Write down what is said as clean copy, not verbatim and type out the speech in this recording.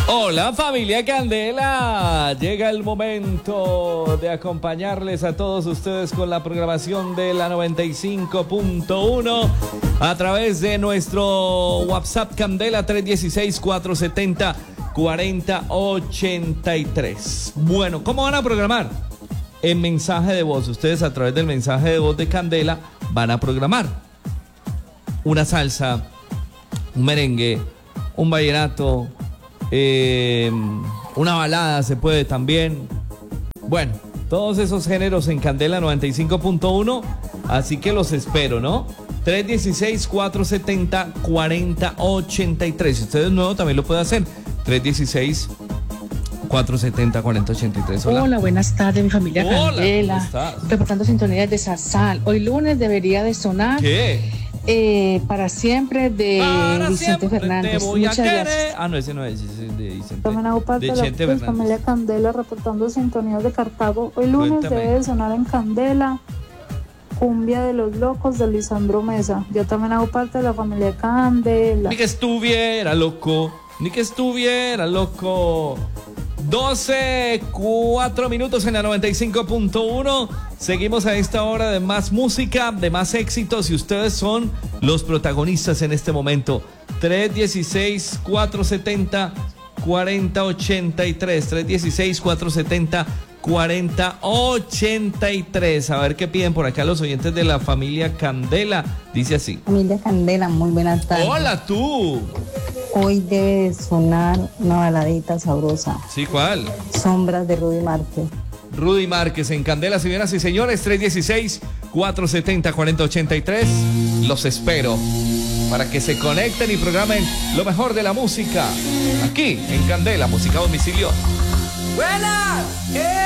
Hola familia Candela, llega el momento de acompañarles a todos ustedes con la programación de la 95.1 a través de nuestro WhatsApp Candela 316-470-4083. Bueno, ¿cómo van a programar? En mensaje de voz, ustedes a través del mensaje de voz de Candela van a programar una salsa, un merengue, un vallenato, una balada se puede también. Bueno, todos esos géneros en Candela 95.1, así que los espero, ¿no? 316-470-4083. Si usted es nuevo también lo puede hacer. 316-470-4083. Hola. Hola, buenas tardes, mi familia Candela. ¿Cómo estás? Reportando sintonías de Sazal. Hoy lunes debería de sonar. ¿Qué? Para siempre de Para Vicente siempre Fernández. te voy a Muchas querer. gracias. Ah, no, ese no es, ese es de Vicente. También hago parte de de la Chente pues, Fernández. familia Candela reportando sintonías de Cartago. Hoy lunes Cuéntame. debe de sonar en Candela Cumbia de los Locos de Lisandro Mesa. Yo también hago parte de la familia Candela. Ni que estuviera loco, ni que estuviera loco. 12, 4 minutos en la 95.1. Seguimos a esta hora de más música, de más éxitos y ustedes son los protagonistas en este momento. 316-470-4083. 316-470-4083. A ver qué piden por acá los oyentes de la familia Candela. Dice así. Familia Candela, muy buenas tardes. Hola tú. Hoy debe de sonar una baladita sabrosa. Sí, ¿cuál? Sombras de Rudy Márquez. Rudy Márquez en Candela, señoras y señores, 316-470-4083. Los espero para que se conecten y programen lo mejor de la música aquí en Candela, música a domicilio. Buenas,